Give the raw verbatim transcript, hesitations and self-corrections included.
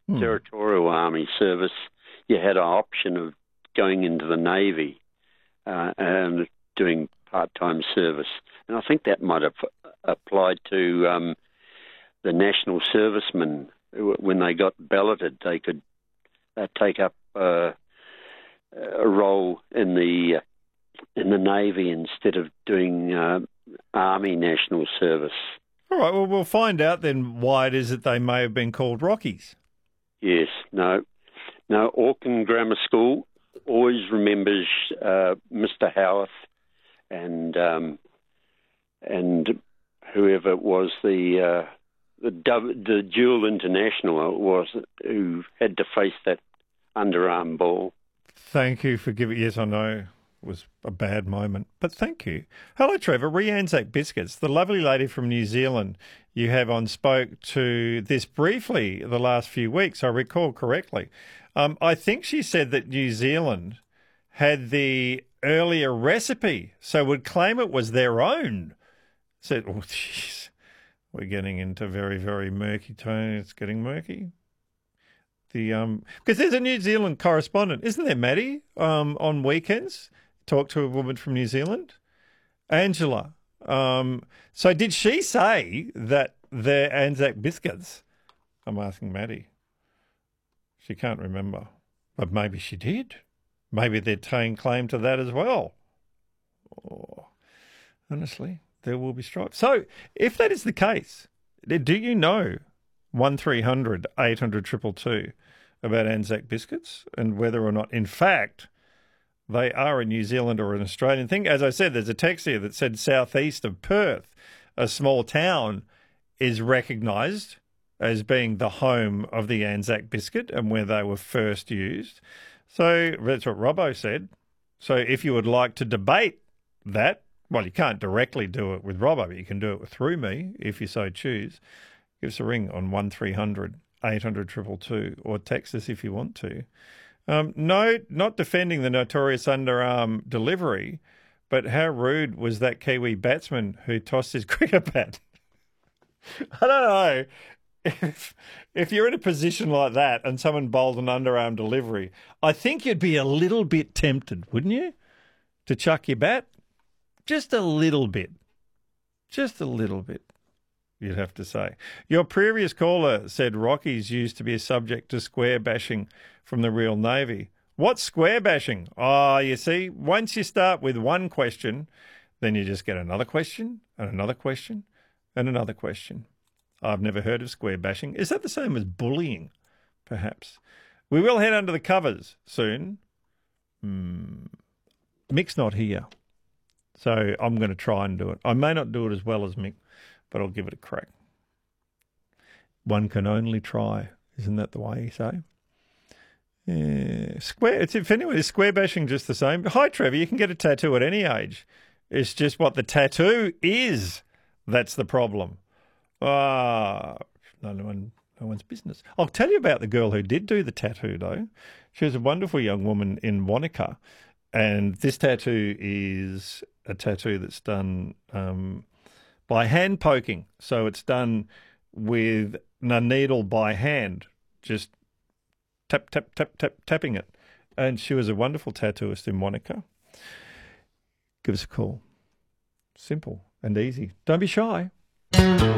hmm. Territorial Army service, you had an option of going into the Navy uh, and doing part-time service. And I think that might have applied to um, the national servicemen. When they got balloted, they could uh, take up uh, a role in the in the Navy instead of doing uh, Army national service. All right, well, we'll find out then why it is that they may have been called Rockies. Yes, no. No, Auckland Grammar School always remembers uh, Mister Howarth and um, and whoever it was, the uh, the, the dual international it was who had to face that underarm ball. Thank you for giving. Yes, I know it was a bad moment, but thank you. Hello, Trevor. Re Anzac Biscuits, the lovely lady from New Zealand you have on, spoke to this briefly the last few weeks, I recall correctly. Um, I think she said that New Zealand had the earlier recipe, so would claim it was their own. Said, oh, jeez, we're getting into very, very murky tone. It's getting murky. The um, because there's a New Zealand correspondent, isn't there, Maddie? Um, on weekends, talk to a woman from New Zealand, Angela. Um, so did she say that they're Anzac biscuits? I'm asking Maddie. She can't remember, but maybe she did. Maybe they're paying claim to that as well. Oh, honestly, there will be strife. So if that is the case, do you know one three hundred eight hundred two two two about Anzac biscuits and whether or not, in fact, they are a New Zealand or an Australian thing? As I said, there's a text here that said southeast of Perth, a small town, is recognised as being the home of the Anzac biscuit and where they were first used. So that's what Robbo said. So if you would like to debate that, well, you can't directly do it with Robbo, but you can do it through me if you so choose. Give us a ring on one three hundred eight hundred two two two or text us if you want to. Um, no, not defending the notorious underarm delivery, but how rude was that Kiwi batsman who tossed his cricket bat? I don't know. If, if you're in a position like that and someone bowled an underarm delivery, I think you'd be a little bit tempted, wouldn't you, to chuck your bat? Just a little bit. Just a little bit, you'd have to say. Your previous caller said Rockies used to be a subject to square bashing from the real Navy. What's square bashing? Oh, you see, once you start with one question, then you just get another question and another question and another question. I've never heard of square bashing. Is that the same as bullying, perhaps? We will head under the covers soon. Hmm. Mick's not here, so I'm going to try and do it. I may not do it as well as Mick, but I'll give it a crack. One can only try. Isn't that the way you say? Yeah. Square. It's, if anyway, is square bashing just the same? Hi, Trevor. You can get a tattoo at any age. It's just what the tattoo is. That's the problem. Ah, no one, no one's business. I'll tell you about the girl who did do the tattoo, though. She was a wonderful young woman in Wanaka, and this tattoo is a tattoo that's done um, by hand poking. So it's done with a needle by hand, just tap, tap, tap, tap, tapping it. And she was a wonderful tattooist in Wanaka. Give us a call. Simple and easy. Don't be shy.